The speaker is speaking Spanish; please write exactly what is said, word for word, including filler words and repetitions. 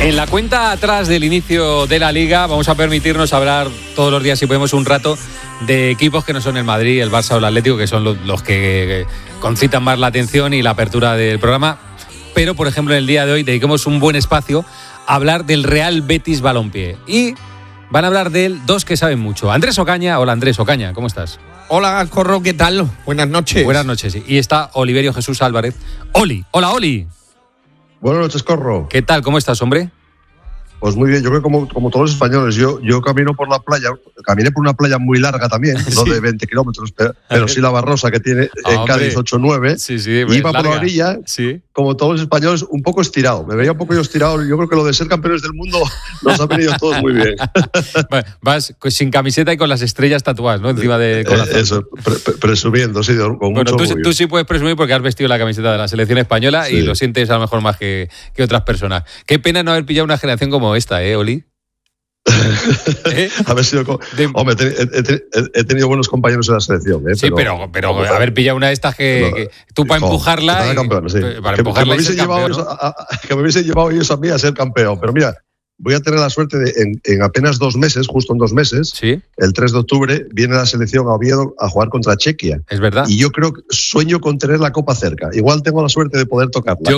En la cuenta atrás del inicio de la Liga vamos a permitirnos hablar todos los días, si podemos, un rato de equipos que no son el Madrid, el Barça o el Atlético, que son los, los que concitan más la atención y la apertura del programa. Pero, por ejemplo, en el día de hoy dediquemos un buen espacio a hablar del Real Betis Balompié. Y van a hablar de él dos que saben mucho. Andrés Ocaña. Hola, Andrés Ocaña, ¿cómo estás? Hola, Corro, ¿qué tal? Buenas noches. Buenas noches, sí. Y está Oliverio Jesús Álvarez. Oli, hola, Oli. Buenas noches, Corro. ¿Qué tal? ¿Cómo estás, hombre? Pues muy bien, yo creo que como, como todos los españoles, yo, yo camino por la playa, caminé por una playa muy larga también, sí. No de veinte kilómetros, pero, pero sí la Barrosa que tiene ah, en Cádiz ocho nueve, sí, sí, iba por la orilla, sí. Como todos los españoles, un poco estirado, me veía un poco yo estirado, yo creo que lo de ser campeones del mundo nos ha venido todos muy bien. Vas sin camiseta y con las estrellas tatuadas, ¿no? Encima de corazón. Eh, eso, pre- pre- presumiendo, sí, con bueno, mucho tú, orgullo. Tú sí puedes presumir porque has vestido la camiseta de la selección española sí. Y lo sientes a lo mejor más que, que otras personas. Qué pena no haber pillado una generación como esta, ¿eh, Oli? ¿Eh? Haber sido co- de... Hombre, he, he, he tenido buenos compañeros en la selección, ¿eh? Sí, pero, pero, pero haber pillado una de estas que, no, que tú para empujarla, y, campeón, sí. para que, empujarla que, me y ser llevado campeón, ellos, a, a, que me hubiesen llevado ellos a mí a ser campeón. Pero mira, voy a tener la suerte de en, en apenas dos meses, justo en dos meses, ¿sí? El tres de octubre viene la selección a Oviedo a jugar contra Chequia. Es verdad. Y yo creo que sueño con tener la copa cerca. Igual tengo la suerte de poder tocarla. Yo